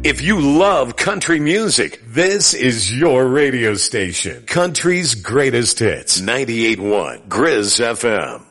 If you love country music, this is your radio station. Country's greatest hits. 98.1 Grizz FM.